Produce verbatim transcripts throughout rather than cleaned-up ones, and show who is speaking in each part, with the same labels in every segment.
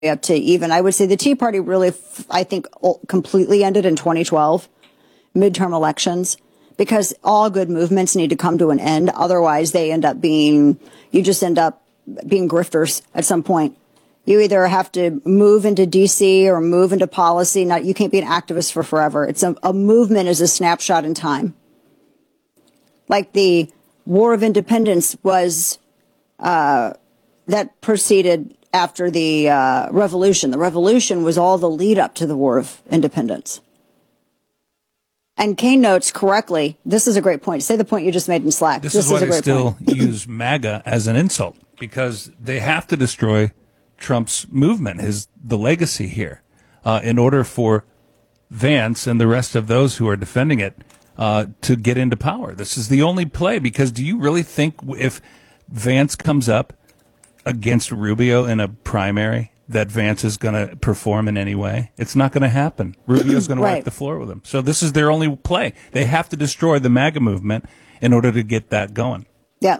Speaker 1: up to even, I would say the Tea Party really, I think, completely ended in twenty twelve, midterm elections, because all good movements need to come to an end. Otherwise, they end up being, you just end up being grifters at some point. You either have to move into D C or move into policy. Not, you can't be an activist for forever. It's a, a movement is a snapshot in time. Like the War of Independence was, uh, that proceeded after the uh, revolution. The revolution was all the lead up to the War of Independence. And Kane notes correctly, this is a great point. Say the point you just made in Slack.
Speaker 2: This,
Speaker 1: this
Speaker 2: is why
Speaker 1: is a
Speaker 2: they
Speaker 1: great
Speaker 2: still
Speaker 1: point.
Speaker 2: use MAGA as an insult, because they have to destroy Trump's movement, his the legacy here, uh, in order for Vance and the rest of those who are defending it uh, to get into power. This is the only play, because do you really think if Vance comes up against Rubio in a primary that Vance is going to perform in any way? It's not going to happen. Rubio's going
Speaker 1: Right.
Speaker 2: to wipe the floor with him. So this is their only play. They have to destroy the MAGA movement in order to get that going.
Speaker 1: Yeah.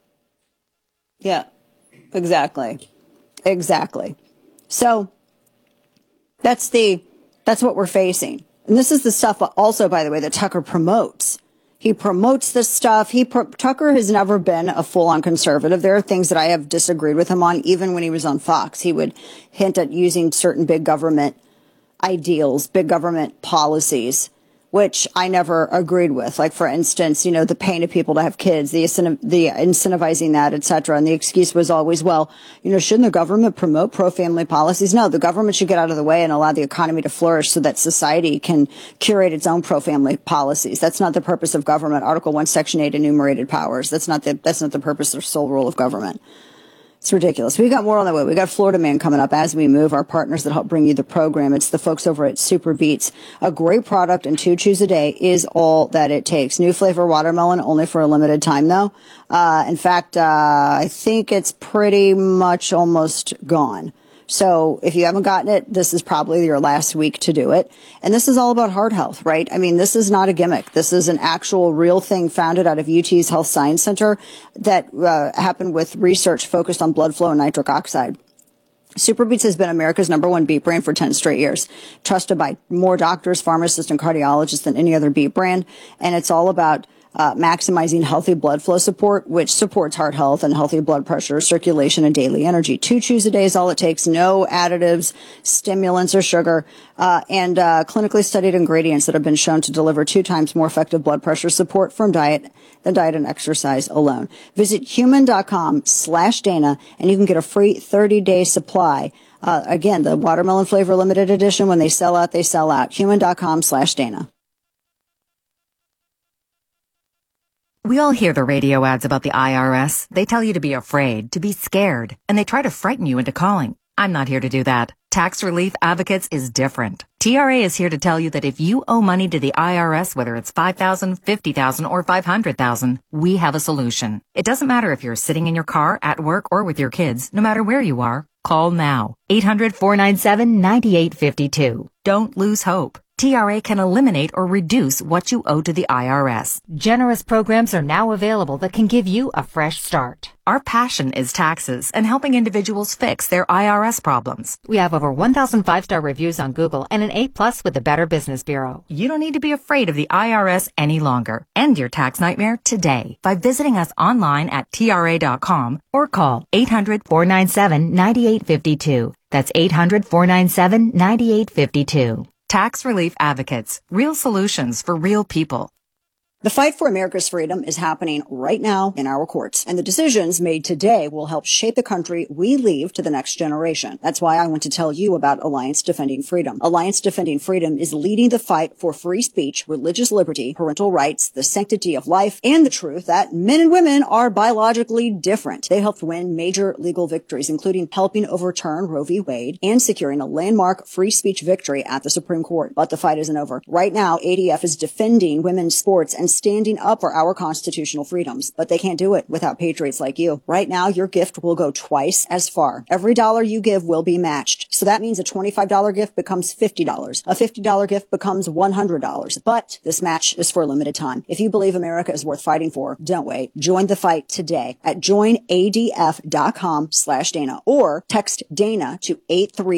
Speaker 1: Yeah. Exactly. Exactly. So that's the that's what we're facing. And this is the stuff also, by the way, that Tucker promotes. He promotes this stuff. He pro- Tucker has never been a full-on conservative. There are things that I have disagreed with him on. Even when he was on Fox, he would hint at using certain big government ideals, big government policies, which I never agreed with. Like, for instance, you know, the paying of people to have kids, the, the incentivizing that, et cetera. And the excuse was always, well, you know, shouldn't the government promote pro-family policies? No, the government should get out of the way and allow the economy to flourish so that society can curate its own pro-family policies. That's not the purpose of government. Article one, Section eight, enumerated powers. That's not the, that's not the purpose or sole role of government. It's ridiculous. We got more on the way. We got Florida Man coming up as we move. Our partners that help bring you the program. It's the folks over at Super Beets. A great product and two chews a day is all that it takes. New flavor watermelon, only for a limited time though. Uh, in fact, uh, I think it's pretty much almost gone. So if you haven't gotten it, this is probably your last week to do it. And this is all about heart health, right? I mean, this is not a gimmick. This is an actual real thing founded out of U T's Health Science Center that uh, happened with research focused on blood flow and nitric oxide. Super Beets has been America's number one beet brand for ten straight years, trusted by more doctors, pharmacists, and cardiologists than any other beet brand. And it's all about Uh, maximizing healthy blood flow support, which supports heart health and healthy blood pressure, circulation, and daily energy. Two chews a day is all it takes. No additives, stimulants, or sugar, uh, and uh, clinically studied ingredients that have been shown to deliver two times more effective blood pressure support from diet than diet and exercise alone. Visit human.com slash Dana, and you can get a free thirty-day supply. Uh, again, the watermelon flavor limited edition. When they sell out, they sell out. Human.com slash Dana.
Speaker 3: We all hear the radio ads about the I R S. They tell you to be afraid, to be scared, and they try to frighten you into calling. I'm not here to do that. Tax Relief Advocates is different. T R A is here to tell you that if you owe money to the I R S, whether it's five thousand dollars, fifty thousand dollars, or five hundred thousand dollars, we have a solution. It doesn't matter if you're sitting in your car, at work, or with your kids. No matter where you are, call now. eight hundred, four nine seven, nine eight five two. Don't lose hope. T R A can eliminate or reduce what you owe to the I R S.
Speaker 4: Generous programs are now available that can give you a fresh start.
Speaker 3: Our passion is taxes and helping individuals fix their I R S problems.
Speaker 4: We have over one thousand five-star reviews on Google and an A plus with the Better Business Bureau.
Speaker 3: You don't need to be afraid of the I R S any longer. End your tax nightmare today by visiting us online at T R A dot com or call eight hundred, four nine seven, nine eight five two. That's eight hundred, four nine seven, nine eight five two. Tax Relief Advocates. Real solutions for real people.
Speaker 1: The fight for America's freedom is happening right now in our courts, and the decisions made today will help shape the country we leave to the next generation. That's why I want to tell you about Alliance Defending Freedom. Alliance Defending Freedom is leading the fight for free speech, religious liberty, parental rights, the sanctity of life, and the truth that men and women are biologically different. They helped win major legal victories, including helping overturn Roe v. Wade and securing a landmark free speech victory at the Supreme Court. But the fight isn't over. Right now, A D F is defending women's sports and standing up for our constitutional freedoms, but they can't do it without patriots like you. Right now, your gift will go twice as far. Every dollar you give will be matched. So that means a twenty-five dollars gift becomes fifty dollars. A fifty dollars gift becomes one hundred dollars. But this match is for a limited time. If you believe America is worth fighting for, don't wait. Join the fight today at join A D F dot com slash Dana or text Dana to eight three